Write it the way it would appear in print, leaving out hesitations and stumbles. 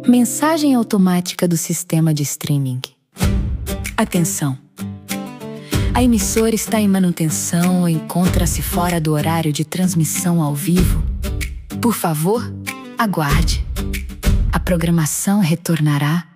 Mensagem automática do sistema de streaming. Atenção! A emissora está em manutenção ou encontra-se fora do horário de transmissão ao vivo. Por favor, aguarde. A programação retornará